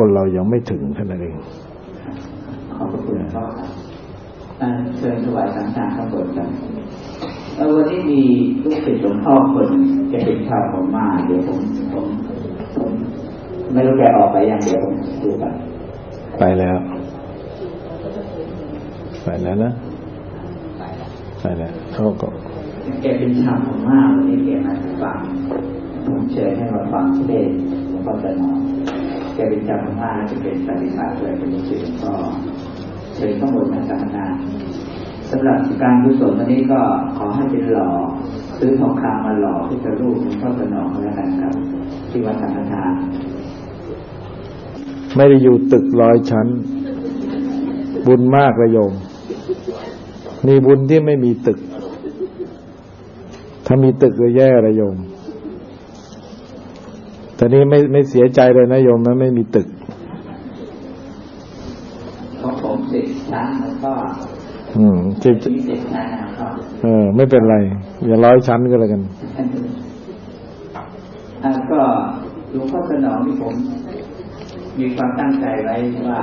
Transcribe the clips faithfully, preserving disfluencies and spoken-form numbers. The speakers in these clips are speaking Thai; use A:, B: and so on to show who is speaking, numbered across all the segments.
A: คนเรายังไม่ถึงแค่นั้นเอง
B: ขอบคุณพ่อเชิญถวายสังฆทานข้าวสดกันแล้ววันนี้มีลูกศิษย์หลวงพ่อคนจะเป็นชาวพม่าเดี๋ยวผมผมผมไม่รู้แกออกไปยังเดี๋ยวผมดูกัน
A: ไปแล้วไปแล้วนะไปแล้วเขาก็
B: แกเป็นชาวพม่าวันนี้แกมาฟังผมเชิญให้มาฟังเทศน์หลวงพ่อจะนอนแกเป็นชาวพม่าจะเป็นปฏิบัติด้วยเป็นลูกศิษย์หลวงพ่อเชิญข้างบนมาสัมมนาสำหรับการกุศลวันนี้ก็ขอให้เป็นหล่อซื้อทองคำมาหล่อที่จะรูปหลวงพ่อจะนอนแล้วกันครับที่วัดสังฆทาน
A: ไม่ได้อยู่ตึกร้อยชั้นบุญมากระโยมมีบุญที่ไม่มีตึกถ้ามีตึกก็แย่ระโยมแต่นี้ไม่ไม่เสียใจเลยนะโยมนะไม่มีตึก
B: ของผมสิบชั้นแล้วก็
A: อืมสิบชั้นเออไม่เป็นไรอย่าร้อยชั้นก็แล้วกัน
B: อ่าก็หลวงพ่อสนองที่ผมมีความตั้งใจไว้ว่า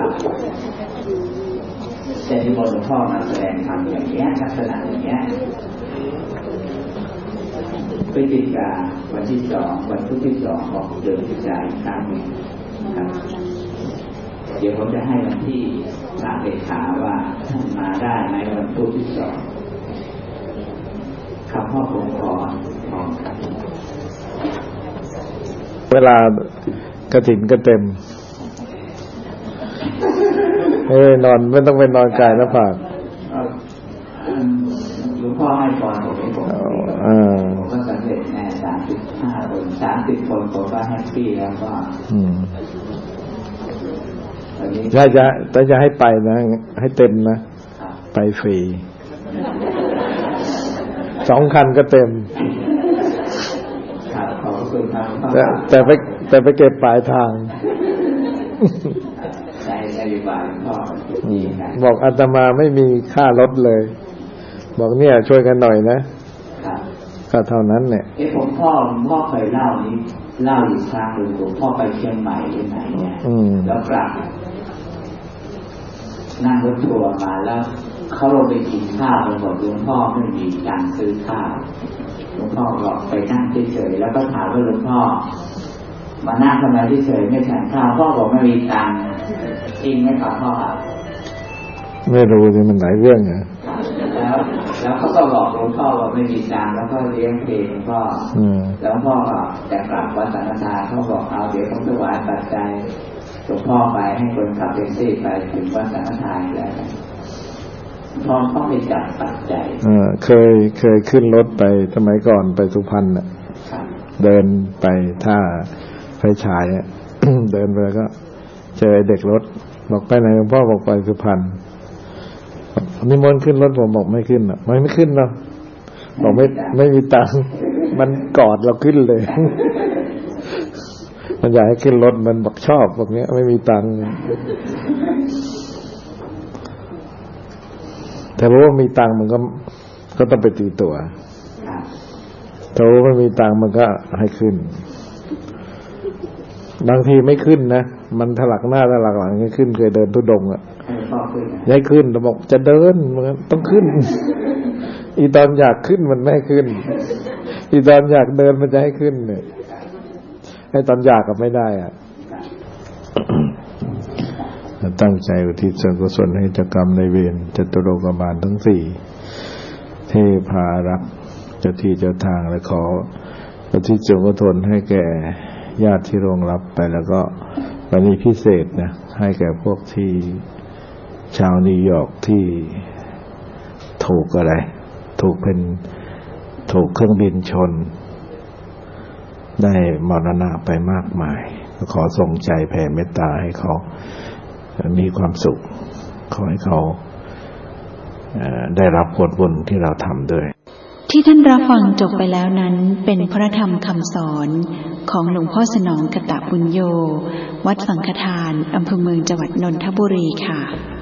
B: จะนิมนต์หลวงพ่อมาแสดงธรรมอย่างนี้ลักษณะอย่างนี้พฤศจิกาวันที่สองวันพุธที่สองของเดือนพฤศจิกายนครั้งนี้ครับเดี๋ยวผมจะให้วันที่พระเลขาว่ามาได้ในวันพุธที่สองครับพ่อผมขอขอครับ
A: เวลากฐินก็เต็มเอ้ยนอนไม่ต้องไปนอนกายแล้วฝาก
B: หลวงพ่อให้พรผมผมผมก็สำเร็จแน่สามสิบห้าคนสามสิบคนผมก็แฮปปี้แล้วก็
A: ถ้าจะถ้าจะให้ไปนะให้เต็มนะไปฟรีสองคันก็เต็มแต่แต่ไปแต่ไปเก็บปลายทางบอกอาตมาไม่มีค่ารถเลยบอกเนี่ยช่วยกันหน่อยนะก็เท่านั้นเนี่ย
B: เอ้ผมพ่อผมพ่อเคยเล่านี้เล่าอยู่ครั้งหนึ่งผมพ่อไปเชียงใหม่ที่ไหนเนี่ยแล้วกลับนั่งรถทัวร์มาแล้วเขาลงไปกินข้าวผมบอกหลวงพ่อไม่มีการซื้อข้าวหลวงพ่อบอกไปนั่งเฉยๆแล้วก็ถามว่าหลวงพ่อมานั่งทำไมเฉยๆไม่ฉันข้าวพ่อบอกไม่มีตังค์จริงไหมครับพ่อครับ
A: ไม่รู้สิมันหลายเรื่องไง
B: แล้วแล้วเขาก็บอกหลวงพ่อว่าไม่มีตังค์แล้วก็เลี้ยงเพลงพ่อแล้วพ่อก็จะกลับวัดสังฆทานเขาบอกเอาเดี๋ยวต้องถวายปัจจัยหลวงพ่อไปให้คนขับแท็กซี่ไปถึงวัดสังฆทานแล้วพ่อต้องไปจับปัจจัย
A: เออเคยเคยขึ้นรถไปสมัยก่อนไปสุพรรณน่ะเดินไปท่าไฟฉายอ่ะ เดินไปก็เจอเด็กรถบอกไปไหนหลวงพ่อบอกไปสุพรรณนิมนต์ขึ้นรถผมบอกไม่ขึ้นอ่ะไม่ไม่ขึ้นหรอกบอกไม่ไม่มีตังค์มันกอดเราขึ้นเลย มันอยากให้ขึ้นรถมันบอกชอบบอกเนี้ยไม่มีตังค์แต่รู้ว่ามีตังค์มันก็ก็ต้องไปตีตัวถ้ารู้ว่ามีตังค์มันก็ให้ขึ้นบางทีไม่ขึ้นนะมันถลักหน้าถลักหลังให้ขึ้นเคยเดินทุดงอ่ะให้ขึ้นเราบอกจะเดินมันต้องขึ้นอีตอนอยากขึ้นมันไม่ให้ขึ้นอีตอนอยากเดินมันจะให้ขึ้นเนี่ยให้ตอนอยากก็ไม่ได้อ่ะตั้งใจอุทิศส่วนกุศลให้เจ้ากรรมนายเวรจตุโลกบาลทั้งสี่เทพารักษ์เจ้าที่เจ้าทางและขออุทิศส่วนกุศลให้แก่ญาติที่ร่วงลับไปแล้วก็วันนี้พิเศษนะให้แก่พวกที่ชาวนิวยอร์กที่ถูกอะไรถูกเป็นถูกเครื่องบินชนได้มรณะไปมากมายขอส่งใจแผ่เมตตาให้เขามีความสุขขอให้เขาได้รับผลบุญที่เราทำด้วย
C: ที่ท่านรับฟังจบไปแล้วนั้นเป็นพระธรรมคำสอนของหลวงพ่อสนองกตบุญโยวัดสังฆทานอำเภอเมืองจังหวัดนนทบุรีค่ะ